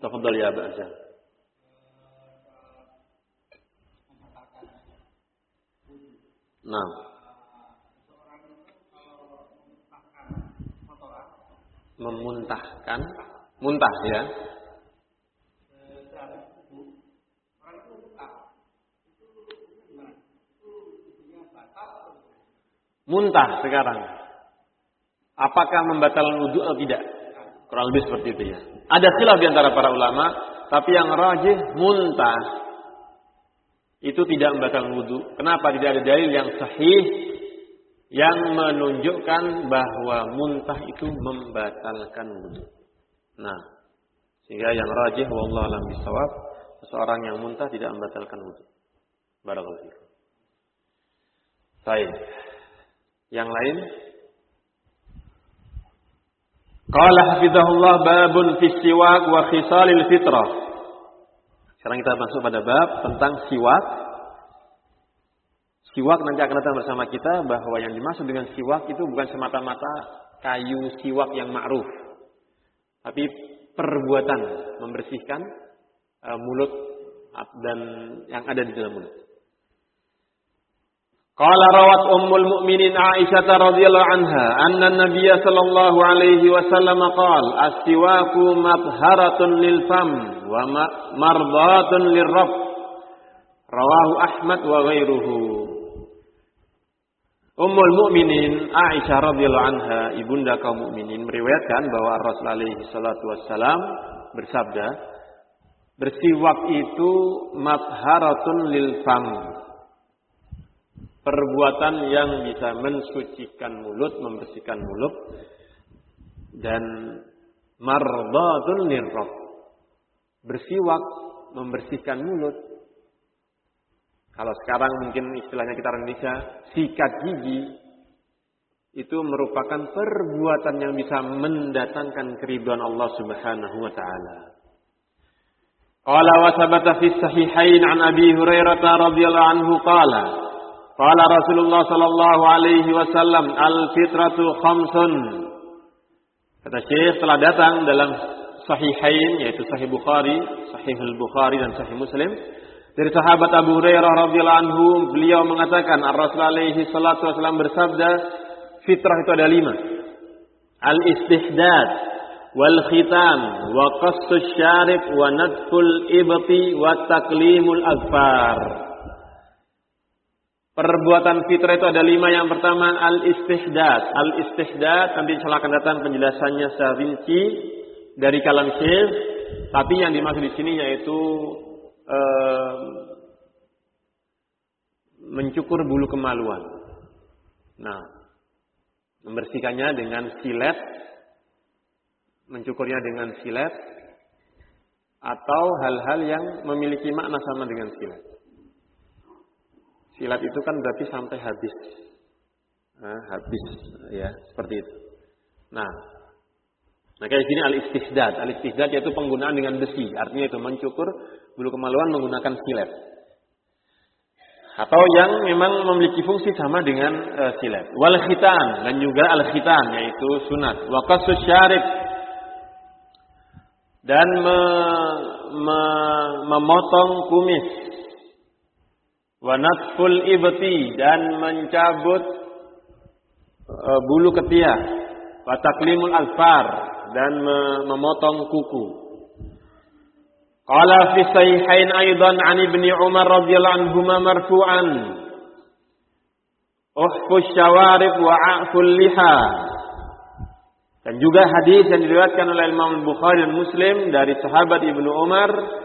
Tafadhal ya Aba Azhar. Nah. Memuntahkan, muntah ya. Muntah sekarang. Apakah membatalkan wudu atau tidak? Kurang lebih seperti itu ya. Ada khilaf di antara para ulama, tapi yang rajih muntah itu tidak membatalkan wudu. Kenapa? Tidak ada dalil yang sahih yang menunjukkan bahwa muntah itu membatalkan wudu. Nah, sehingga yang rajih wallahu a'lam bishawab, seseorang yang muntah tidak membatalkan wudu. Barakallahu fiikum. Baik. Yang lain? Qala hafizahullah babun fi siwak wa khisalil fitrah. Sekarang kita masuk pada bab tentang siwak. Siwak nanti akan datang bersama kita bahwa yang dimaksud dengan siwak itu bukan semata-mata kayu siwak yang ma'ruf. Tapi perbuatan membersihkan mulut dan yang ada di dalam mulut. Qala rawat ummul mu'minin Aisyah radhiyallahu anha anna an-nabiy sallallahu alaihi wasallam qala as-siwaku matharatun lil fam wa mardatun lirrabb. Rawahu Ahmad wa ghairuhu. Ummul Mukminin Aisyah radhiyallahu anha, ibunda kaum mukminin, meriwayatkan bahwa Rasul alaihi salatu wassalam bersabda, bersiwak itu matharatun lil fam. Perbuatan yang bisa mensucikan mulut, membersihkan mulut, dan mardatun lirrabb. Bersiwak membersihkan mulut. Kalau sekarang mungkin istilahnya kita orang Indonesia, sikat gigi, itu merupakan perbuatan yang bisa mendatangkan keridhaan Allah Subhanahu wa taala. Qala wa sabata fi sahihain an Abi Hurairah radhiyallahu anhu qala Rasulullah sallallahu alaihi wasallam al-fitratu khamsun. Kata Syekh, telah datang dalam sahihain, yaitu Sahih Bukhari, Sahih Al-Bukhari dan Sahih Muslim, dari sahabat Abu Hurairah radhiyallahu anhu, beliau mengatakan Rasulullah alaihi salatu wasallam bersabda, fitrah itu ada 5. Al-istihdad wal khitam wa qassus syarib wa nadful ibti wa taklimul azfar. Perbuatan fitrah itu ada 5. Yang pertama al-istihdad. Al-istihdad nanti akan datang penjelasannya secara rinci dari kalam Syekh, tapi yang dimaksud di sini yaitu mencukur bulu kemaluan. Nah, membersihkannya dengan silet, mencukurnya dengan silet, atau hal-hal yang memiliki makna sama dengan silet. Silat itu kan berarti sampai habis. Habis ya, seperti itu. Nah kayak sini al-istihdad. Al-istihdad yaitu penggunaan dengan besi. Artinya itu mencukur bulu kemaluan menggunakan silet. Atau yang memang memiliki fungsi sama dengan silet. Wal khitan, dan juga al-khitan yaitu sunat. Wa qassus syarib, dan memotong kumis. Wa nadful ibti, dan mencabut bulu ketiak. Wa taklimul azfar, dan memotong kuku. Qala fi sahihain aidan an Ibnu Umar radhiyallahu anhuma marfu'an, uhfus syawarib wa a'ful liha. Dan juga hadis yang diriwayatkan oleh Imam Bukhari dan Muslim dari sahabat Ibnu Umar,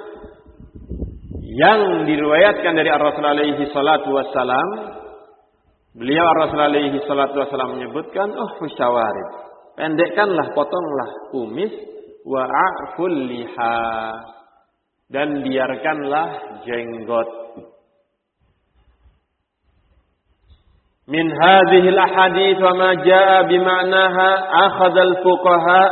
yang diriwayatkan dari Rasulullah alaihi salatu wassalam, beliau Rasulullah alaihi salatu wassalam menyebutkan, syawarib, pendekkanlah, potonglah kumis, wa a'ful liha, dan biarkanlah jenggot. Min hadhil ahadits wa ma jaa bima'naha akhadha al-fuqaha